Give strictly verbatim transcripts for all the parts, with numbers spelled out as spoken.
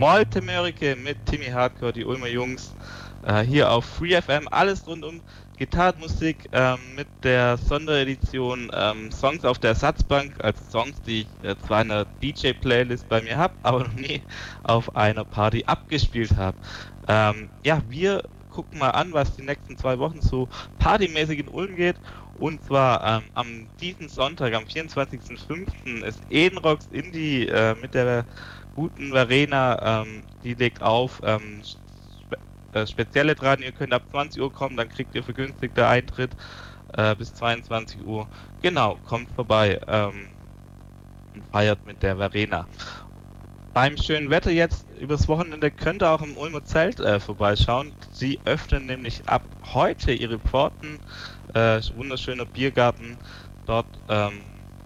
Molte Mörike mit Timmy Hardcore, die Ulmer Jungs, äh, hier auf Free F M. Alles rund um Gitarrenmusik ähm, mit der Sonderedition ähm, Songs auf der Ersatzbank, also Songs, die ich äh, zwar in der D J-Playlist bei mir habe, aber noch nie auf einer Party abgespielt habe. Ähm, ja, wir gucken mal an, was die nächsten zwei Wochen so partymäßig in Ulm geht. Und zwar ähm, am diesen Sonntag, am vierundzwanzigsten fünften ist Edenrocks Indie äh, mit der guten Verena, ähm, die legt auf, ähm, spe äh, spezielle dran, ihr könnt ab zwanzig Uhr kommen, dann kriegt ihr vergünstigter Eintritt äh, bis zweiundzwanzig Uhr. Genau, kommt vorbei ähm, und feiert mit der Verena. Beim schönen Wetter jetzt übers Wochenende könnt ihr auch im Ulmer Zelt äh, vorbeischauen. Sie öffnen nämlich ab heute ihre Pforten. Äh, wunderschöner Biergarten dort. Ähm,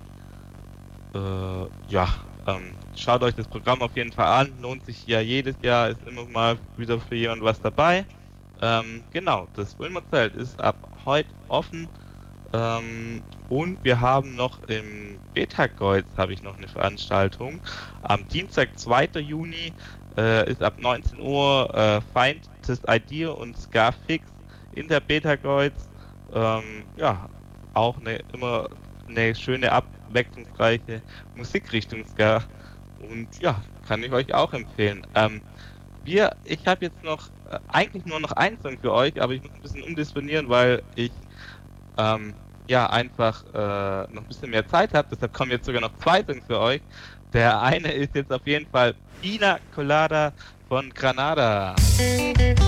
äh, ja, ähm, schaut euch das Programm auf jeden Fall an. Lohnt sich ja jedes Jahr, ist immer mal wieder für jemand was dabei. Ähm, genau, das Ulmer Zelt ist ab heute offen. Ähm, und wir haben noch im Beta-Kreuz habe ich noch eine Veranstaltung. Am Dienstag, zweiten Juni äh, ist ab neunzehn Uhr äh, Feindest Idea und Ska Fix in der Beta-Kreuz. Ähm, ja, auch eine, immer eine schöne, abwechslungsreiche Musikrichtung Ska. Und ja, kann ich euch auch empfehlen. Ähm, wir, ich habe jetzt noch äh, eigentlich nur noch einen Song für euch, aber ich muss ein bisschen umdisponieren, weil ich ähm, ja einfach äh, noch ein bisschen mehr Zeit habe. Deshalb kommen jetzt sogar noch zwei Songs für euch. Der eine ist jetzt auf jeden Fall Pina Colada von Granada.